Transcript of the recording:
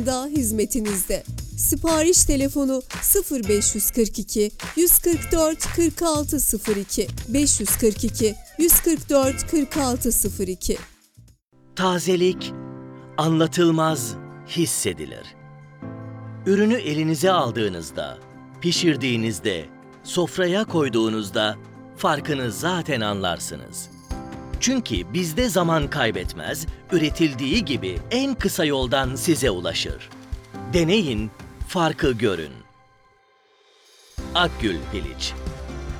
da hizmetinizde. Sipariş telefonu 0542 144 4602 542 144 4602. Tazelik anlatılmaz hissedilir. Ürünü elinize aldığınızda, pişirdiğinizde, sofraya koyduğunuzda farkını zaten anlarsınız. Çünkü bizde zaman kaybetmez, üretildiği gibi en kısa yoldan size ulaşır. Deneyin, farkı görün. Akgül Piliç.